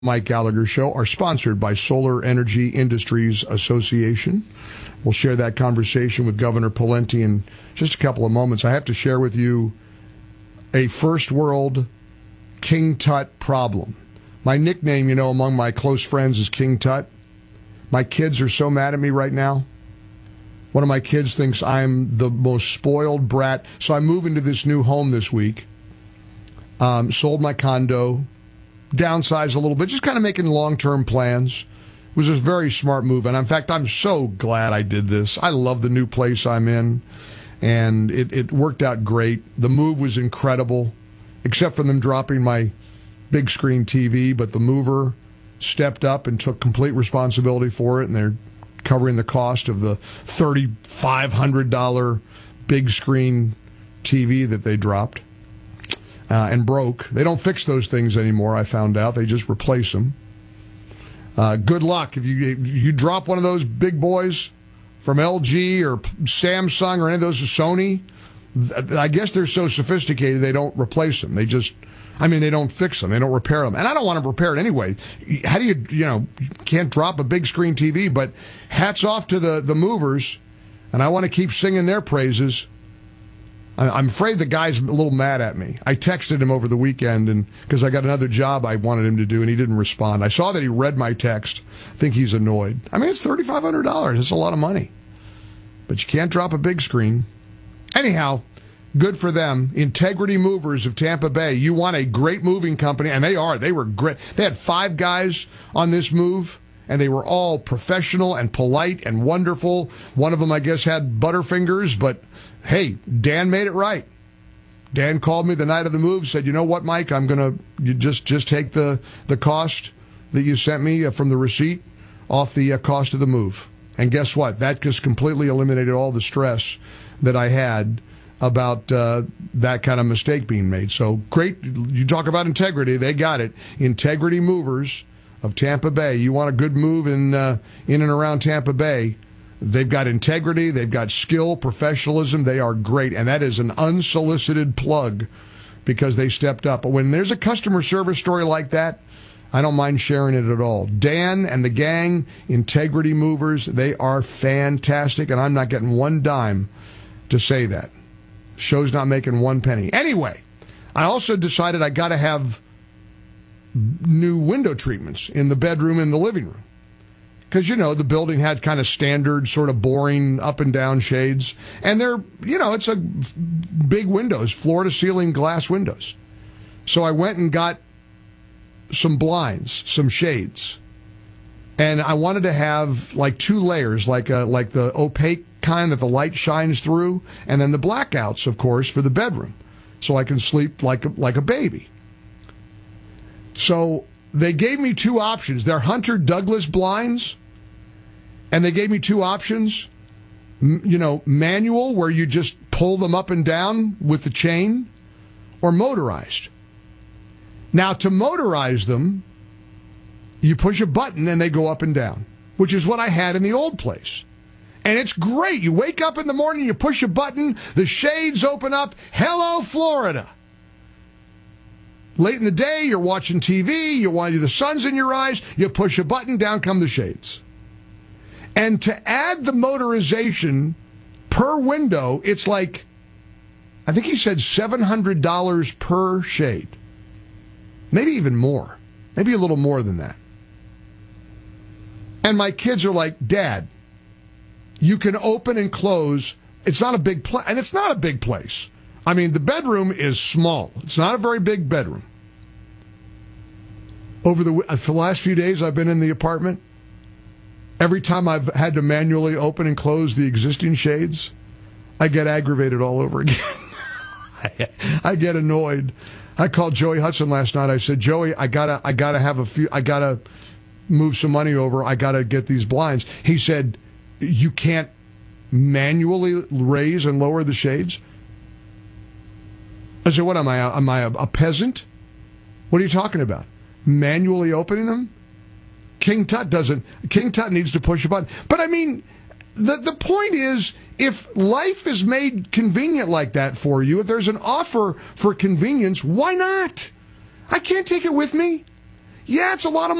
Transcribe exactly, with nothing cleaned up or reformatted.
Mike Gallagher Show are sponsored by Solar Energy Industries Association. We'll share that conversation with Governor Pawlenty in just a couple of moments. I have to share with you a first world King Tut problem. My nickname, you know, among my close friends is King Tut. My kids are so mad at me right now. One of my kids thinks I'm the most spoiled brat. So I move into this new home this week. Um, sold my condo. Downsized a little bit, just kind of making long-term plans. It was a very smart move, and in fact, I'm so glad I did this. I love the new place I'm in, and it, it worked out great. The move was incredible, except for them dropping my big screen T V, but the mover stepped up and took complete responsibility for it, and they're covering the cost of the three thousand five hundred dollars big screen T V that they dropped. Uh, and broke. They don't fix those things anymore, I found out. They just replace them. Uh, good luck. If you if you drop one of those big boys from L G or Samsung or any of those, Sony, I guess they're so sophisticated they don't replace them. They just, I mean, they don't fix them. They don't repair them. And I don't want to repair it anyway. How do you, you know, you can't drop a big screen T V, but hats off to the, the movers, and I want to keep singing their praises. I'm afraid the guy's a little mad at me. I texted him over the weekend and because I got another job I wanted him to do, and he didn't respond. I saw that he read my text. I think he's annoyed. I mean, it's three thousand five hundred dollars. It's a lot of money. But you can't drop a big screen. Anyhow, good for them. Integrity Movers of Tampa Bay. You want a great moving company, and they are. They were great. They had five guys on this move, and they were all professional and polite and wonderful. One of them, I guess, had butterfingers, but hey, Dan made it right. Dan called me the night of the move, said, you know what, Mike, I'm going to just just take the, the cost that you sent me from the receipt off the uh, cost of the move. And guess what? That just completely eliminated all the stress that I had about uh, that kind of mistake being made. So great. You talk about integrity. They got it. Integrity Movers of Tampa Bay. You want a good move in uh, in and around Tampa Bay. They've got integrity, they've got skill, professionalism, they are great, and that is an unsolicited plug because they stepped up. But when there's a customer service story like that, I don't mind sharing it at all. Dan and the gang, Integrity Movers, they are fantastic, and I'm not getting one dime to say that. Show's not making one penny. Anyway, I also decided I got to have new window treatments in the bedroom and the living room. Because, you know, the building had kind of standard, sort of boring up and down shades. And they're, you know, it's a big windows, floor-to-ceiling glass windows. So I went and got some blinds, some shades. And I wanted to have, like, two layers, like a, like the opaque kind that the light shines through, and then the blackouts, of course, for the bedroom. So I can sleep like a, like a baby. So they gave me two options. They're Hunter Douglas blinds. And they gave me two options, you know, manual, where you just pull them up and down with the chain, or motorized. Now, to motorize them, you push a button and they go up and down, which is what I had in the old place. And it's great. You wake up in the morning, you push a button, the shades open up. Hello, Florida. Late in the day, you're watching T V, you want the sun's in your eyes, you push a button, down come the shades. And to add the motorization per window, it's like, I think he said seven hundred dollars per shade. Maybe even more. Maybe a little more than that. And my kids are like, Dad, you can open and close. It's not a big place. And it's not a big place. I mean, the bedroom is small. It's not a very big bedroom. Over the, for the last few days I've been in the apartment, every time I've had to manually open and close the existing shades, I get aggravated all over again. I, I get annoyed. I called Joey Hudson last night. I said, Joey, I gotta, I gotta have a few, I gotta move some money over. I gotta get these blinds. He said, you can't manually raise and lower the shades? I said, what am I? Am I a, a peasant? What are you talking about? Manually opening them? King Tut doesn't. King Tut needs to push a button. But I mean, the the point is, if life is made convenient like that for you, if there's an offer for convenience, why not? I can't take it with me. Yeah, it's a lot of